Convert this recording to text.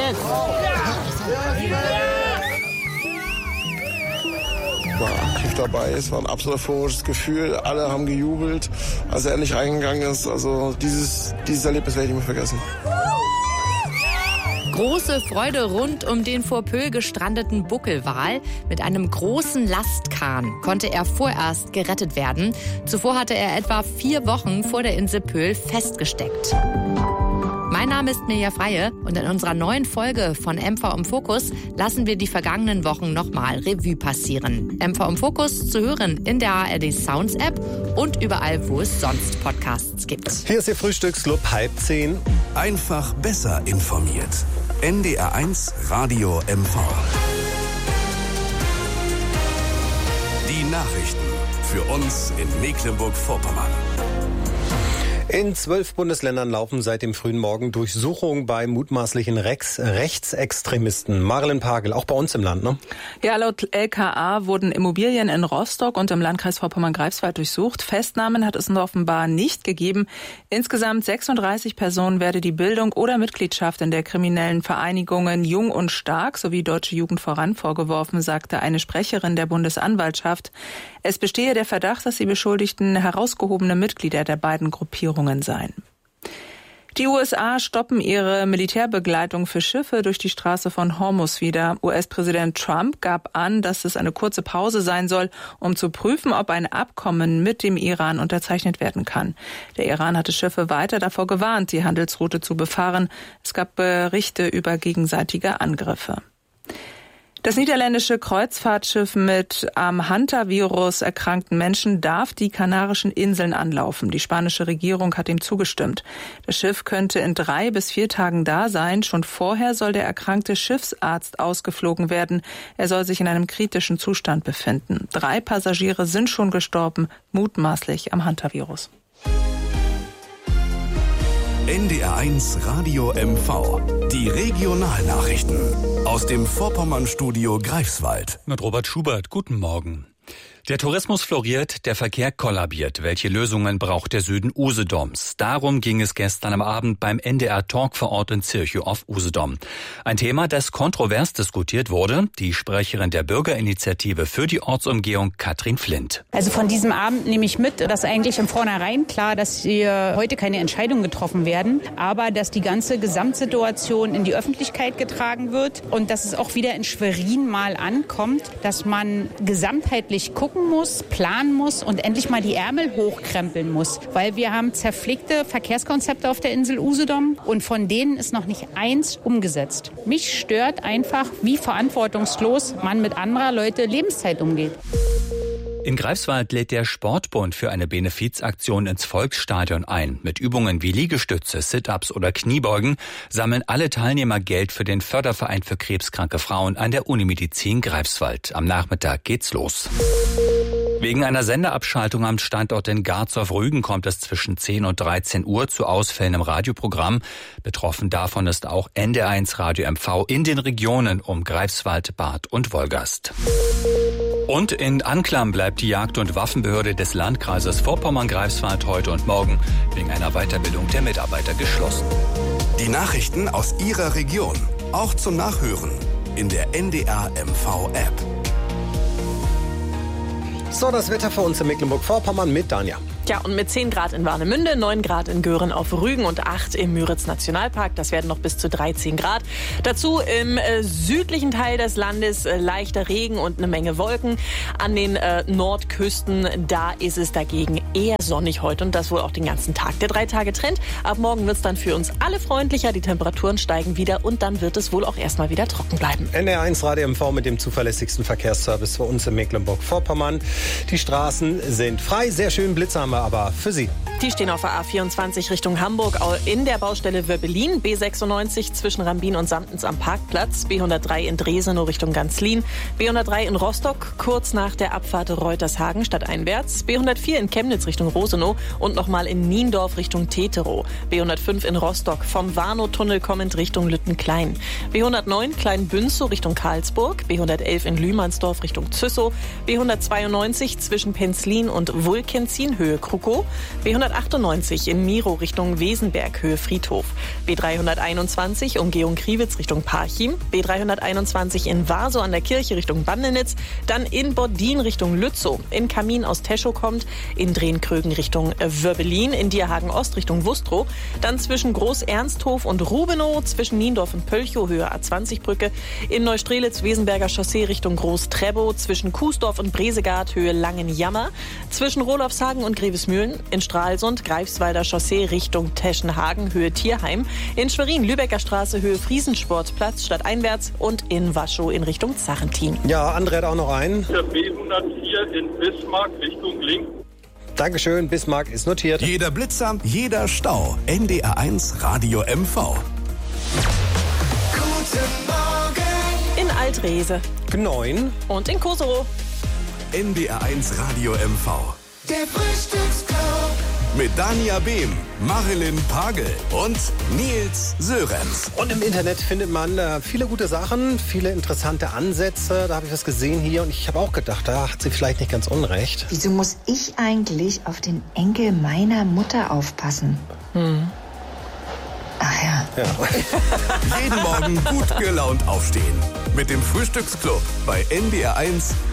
War aktiv dabei, es war ein absolut euphorisches Gefühl, alle haben gejubelt, als er endlich reingegangen ist. Also dieses Erlebnis werde ich nicht mehr vergessen. Große Freude rund um den vor Pöhl gestrandeten Buckelwal. Mit einem großen Lastkahn konnte er vorerst gerettet werden. Zuvor hatte er etwa 4 Wochen vor der Insel Pöhl festgesteckt. Mein Name ist Mirja Freie und in unserer neuen Folge von MV im Fokus lassen wir die vergangenen Wochen nochmal Revue passieren. MV im Fokus zu hören in der ARD Sounds App und überall, wo es sonst Podcasts gibt. Hier ist Ihr Frühstücksclub 9:30. Einfach besser informiert. NDR1 Radio MV. Die Nachrichten für uns in Mecklenburg-Vorpommern. In 12 Bundesländern laufen seit dem frühen Morgen Durchsuchungen bei mutmaßlichen Rechtsextremisten. Marilyn Pagel, auch bei uns im Land, ne? Ja, laut LKA wurden Immobilien in Rostock und im Landkreis Vorpommern-Greifswald durchsucht. Festnahmen hat es offenbar nicht gegeben. Insgesamt 36 Personen werde die Bildung oder Mitgliedschaft in der kriminellen Vereinigungen Jung und Stark sowie Deutsche Jugend voran vorgeworfen, sagte eine Sprecherin der Bundesanwaltschaft. Es bestehe der Verdacht, dass die Beschuldigten herausgehobene Mitglieder der beiden Gruppierungen seien. Die USA stoppen ihre Militärbegleitung für Schiffe durch die Straße von Hormuz wieder. US-Präsident Trump gab an, dass es eine kurze Pause sein soll, um zu prüfen, ob ein Abkommen mit dem Iran unterzeichnet werden kann. Der Iran hatte Schiffe weiter davor gewarnt, die Handelsroute zu befahren. Es gab Berichte über gegenseitige Angriffe. Das niederländische Kreuzfahrtschiff mit am Hantavirus erkrankten Menschen darf die Kanarischen Inseln anlaufen. Die spanische Regierung hat ihm zugestimmt. Das Schiff könnte in 3 bis 4 Tagen da sein. Schon vorher soll der erkrankte Schiffsarzt ausgeflogen werden. Er soll sich in einem kritischen Zustand befinden. 3 Passagiere sind schon gestorben, mutmaßlich am Hantavirus. NDR1 Radio MV. Die Regionalnachrichten aus dem Vorpommern-Studio Greifswald. Mit Robert Schubert, guten Morgen. Der Tourismus floriert, der Verkehr kollabiert. Welche Lösungen braucht der Süden Usedoms? Darum ging es gestern am Abend beim NDR Talk vor Ort in Zirchow auf Usedom. Ein Thema, das kontrovers diskutiert wurde. Die Sprecherin der Bürgerinitiative für die Ortsumgehung, Katrin Flint. Also von diesem Abend nehme ich mit, dass eigentlich im Vornherein klar, dass hier heute keine Entscheidungen getroffen werden, aber dass die ganze Gesamtsituation in die Öffentlichkeit getragen wird und dass es auch wieder in Schwerin mal ankommt, dass man gesamtheitlich gucken muss, planen muss und endlich mal die Ärmel hochkrempeln muss. Weil wir haben zerpflegte Verkehrskonzepte auf der Insel Usedom und von denen ist noch nicht eins umgesetzt. Mich stört einfach, wie verantwortungslos man mit anderer Leute Lebenszeit umgeht. In Greifswald lädt der Sportbund für eine Benefizaktion ins Volksstadion ein. Mit Übungen wie Liegestütze, Sit-ups oder Kniebeugen sammeln alle Teilnehmer Geld für den Förderverein für krebskranke Frauen an der Unimedizin Greifswald. Am Nachmittag geht's los. Wegen einer Sendeabschaltung am Standort in Garzow-Rügen kommt es zwischen 10 und 13 Uhr zu Ausfällen im Radioprogramm. Betroffen davon ist auch NDR1 Radio MV in den Regionen um Greifswald, Barth und Wolgast. Und in Anklam bleibt die Jagd- und Waffenbehörde des Landkreises Vorpommern-Greifswald heute und morgen wegen einer Weiterbildung der Mitarbeiter geschlossen. Die Nachrichten aus Ihrer Region, auch zum Nachhören in der NDR MV App. So, das Wetter für uns in Mecklenburg-Vorpommern mit Danja. Ja, und mit 10 Grad in Warnemünde, 9 Grad in Göhren auf Rügen und 8 im Müritz-Nationalpark. Das werden noch bis zu 13 Grad. Dazu im südlichen Teil des Landes leichter Regen und eine Menge Wolken. An den Nordküsten, da ist es dagegen eher sonnig heute und das wohl auch den ganzen Tag. Der 3-Tage-Trend. Ab morgen wird es dann für uns alle freundlicher. Die Temperaturen steigen wieder und dann wird es wohl auch erstmal wieder trocken bleiben. NDR1 Radio MV mit dem zuverlässigsten Verkehrsservice für uns in Mecklenburg-Vorpommern. Die Straßen sind frei, sehr schön Blitze haben wir aber für Sie. Die stehen auf der A24 Richtung Hamburg in der Baustelle Wöbbelin, B96 zwischen Rambin und Samtens am Parkplatz, B103 in Dresenow Richtung Ganzlin, B103 in Rostock kurz nach der Abfahrt Reutershagen stadteinwärts, B104 in Chemnitz Richtung Rosenow und nochmal in Niendorf Richtung Teterow, B105 in Rostock vom Warnow-Tunnel kommend Richtung Lüttenklein, B109 Kleinbünzow Richtung Karlsburg, B111 in Lühmannsdorf Richtung Züssow, B192 zwischen Penzlin und Wulkenzin Höhe Krukow, B100 B198 in Miro Richtung Wesenberg, Höhe Friedhof. B321 Umgehung Kriwitz Richtung Parchim. B321 in Warsow an der Kirche Richtung Bandenitz. Dann in Boddin Richtung Lützow. In Kamin aus Teschow kommt. In Drehn-Krögen Richtung Wörbelin. In Dierhagen Ost Richtung Wustrow. Dann zwischen Groß-Ernsthof und Rubenow. Zwischen Niendorf und Pölchow, Höhe A20-Brücke. In Neustrelitz Wesenberger Chaussee Richtung Groß-Trebow. Zwischen Kuesdorf und Bresegard, Höhe Langenjammer. Zwischen Rolofshagen und Grevesmühlen. In Stralsund Greifswalder Chaussee Richtung Teschenhagen, Höhe Tierheim. In Schwerin Lübecker Straße, Höhe Friesensportplatz, stadteinwärts. Und in Waschow in Richtung Zarentin. Ja, André hat auch noch einen. Der B104 in Bismarck Richtung Link. Dankeschön, Bismarck ist notiert. Jeder Blitzer, jeder Stau. NDR1 Radio MV. Guten Morgen. In Altrese. 9. Und in Koserow. NDR1 Radio MV. Der Frühstücksclub. Mit Dania Behm, Marilyn Pagel und Nils Sörenz. Und im Internet findet man viele gute Sachen, viele interessante Ansätze. Da habe ich was gesehen hier und ich habe auch gedacht, da hat sie vielleicht nicht ganz unrecht. Wieso muss ich eigentlich auf den Enkel meiner Mutter aufpassen? Ach ja. Jeden Morgen gut gelaunt aufstehen. Mit dem Frühstücksclub bei NDR1